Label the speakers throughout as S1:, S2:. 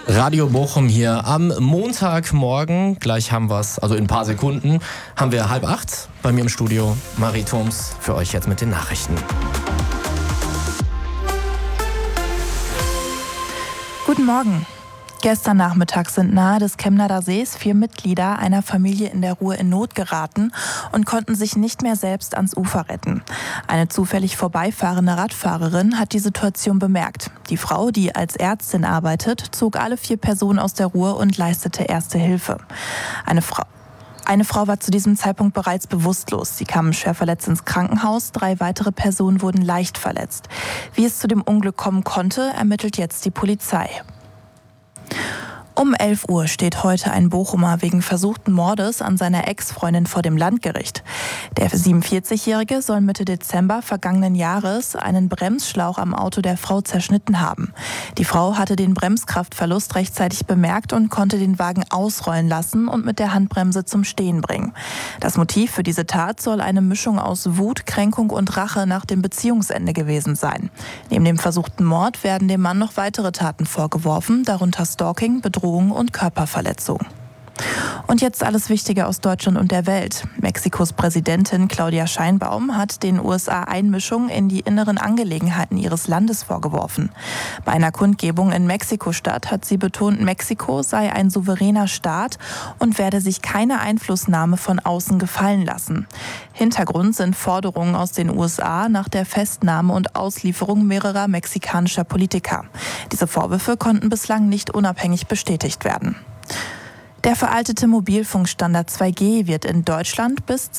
S1: Radio Bochum hier am Montagmorgen. Gleich haben wir es, also in ein paar Sekunden, haben wir 7:30 bei mir im Studio. Marie Thoms für euch jetzt mit den Nachrichten.
S2: Guten Morgen. Gestern Nachmittag sind nahe des Chemnader Sees 4 Mitglieder einer Familie in der Ruhr in Not geraten und konnten sich nicht mehr selbst ans Ufer retten. Eine zufällig vorbeifahrende Radfahrerin hat die Situation bemerkt. Die Frau, die als Ärztin arbeitet, zog alle 4 Personen aus der Ruhr und leistete erste Hilfe. Eine Frau war zu diesem Zeitpunkt bereits bewusstlos. Sie kam schwer verletzt ins Krankenhaus. 3 weitere Personen wurden leicht verletzt. Wie es zu dem Unglück kommen konnte, ermittelt jetzt die Polizei. Um 11 Uhr steht heute ein Bochumer wegen versuchten Mordes an seiner Ex-Freundin vor dem Landgericht. Der 47-Jährige soll Mitte Dezember vergangenen Jahres einen Bremsschlauch am Auto der Frau zerschnitten haben. Die Frau hatte den Bremskraftverlust rechtzeitig bemerkt und konnte den Wagen ausrollen lassen und mit der Handbremse zum Stehen bringen. Das Motiv für diese Tat soll eine Mischung aus Wut, Kränkung und Rache nach dem Beziehungsende gewesen sein. Neben dem versuchten Mord werden dem Mann noch weitere Taten vorgeworfen, darunter Stalking, Bedrohung und Körperverletzung. Und jetzt alles Wichtige aus Deutschland und der Welt. Mexikos Präsidentin Claudia Sheinbaum hat den USA Einmischung in die inneren Angelegenheiten ihres Landes vorgeworfen. Bei einer Kundgebung in Mexiko-Stadt hat sie betont, Mexiko sei ein souveräner Staat und werde sich keine Einflussnahme von außen gefallen lassen. Hintergrund sind Forderungen aus den USA nach der Festnahme und Auslieferung mehrerer mexikanischer Politiker. Diese Vorwürfe konnten bislang nicht unabhängig bestätigt werden. Der veraltete Mobilfunkstandard 2G wird in Deutschland bis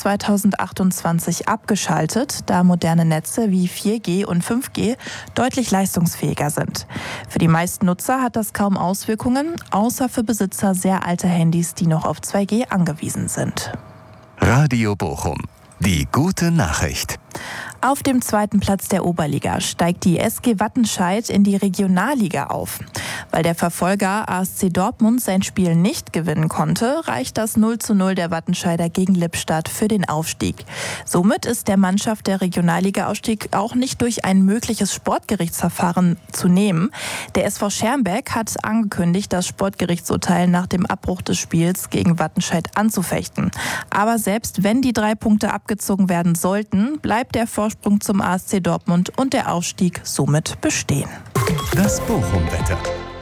S2: 2028 abgeschaltet, da moderne Netze wie 4G und 5G deutlich leistungsfähiger sind. Für die meisten Nutzer hat das kaum Auswirkungen, außer für Besitzer sehr alter Handys, die noch auf 2G angewiesen sind.
S3: Radio Bochum. Die gute Nachricht.
S2: Auf dem 2. Platz der Oberliga steigt die SG Wattenscheid in die Regionalliga auf. Weil der Verfolger ASC Dortmund sein Spiel nicht gewinnen konnte, reicht das 0:0 der Wattenscheider gegen Lippstadt für den Aufstieg. Somit ist der Mannschaft der Regionalliga-Aufstieg auch nicht durch ein mögliches Sportgerichtsverfahren zu nehmen. Der SV Schermbeck hat angekündigt, das Sportgerichtsurteil nach dem Abbruch des Spiels gegen Wattenscheid anzufechten. Aber selbst wenn die 3 Punkte abgezogen werden sollten, bleibt der Vorsprung zum ASC Dortmund und der Aufstieg somit bestehen.
S3: Das Bochum-Wetter.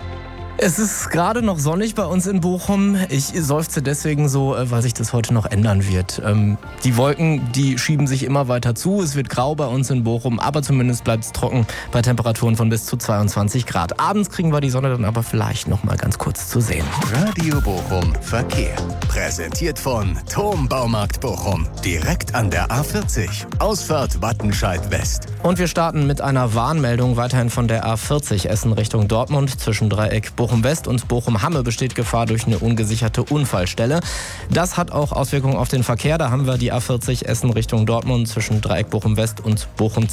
S1: Es ist gerade noch sonnig bei uns in Bochum. Ich seufze deswegen so, weil sich das heute noch ändern wird. Die Wolken, die schieben sich immer weiter zu. Es wird grau bei uns in Bochum, aber zumindest bleibt es trocken bei Temperaturen von bis zu 22 Grad. Abends kriegen wir die Sonne dann aber vielleicht noch mal ganz kurz zu sehen.
S3: Radio Bochum Verkehr. Präsentiert von Thom Baumarkt Bochum. Direkt an der A40. Ausfahrt Wattenscheid West.
S1: Und wir starten mit einer Warnmeldung weiterhin von der A40 Essen Richtung Dortmund. Zwischen Dreieck Bochum West und Bochum-Hamme besteht Gefahr durch eine ungesicherte Unfallstelle. Das hat auch Auswirkungen auf den Verkehr. Da haben wir die A40 Essen Richtung Dortmund zwischen Dreieck Bochum West und Bochum